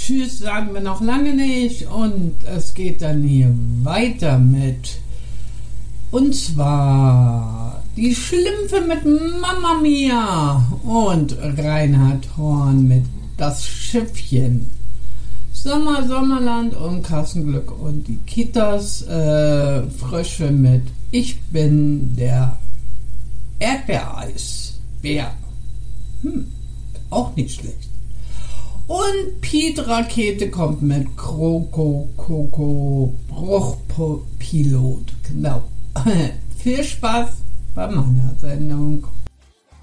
Tschüss sagen wir noch lange nicht und es geht dann hier weiter mit, und zwar die Schlümpfe mit Mamma Mia und Reinhard Horn mit Das Schiffchen. Sommerland und Kassenglück und die Kitas Frösche mit Ich bin der Erdbeereisbär. Auch nicht schlecht. Und Piet Rakete kommt mit Kroko Koko Bruchpilot. Genau. Viel Spaß bei meiner Sendung.